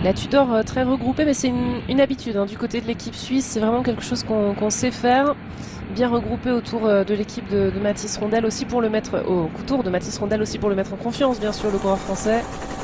La Tudor très regroupée, mais c'est une habitude hein, du côté de l'équipe suisse. C'est vraiment quelque chose qu'on sait faire. Bien regroupé autour de l'équipe de Mathis Rondel aussi pour le mettre autour de Mathis Rondel aussi pour le mettre en confiance, bien sûr, le coureur français.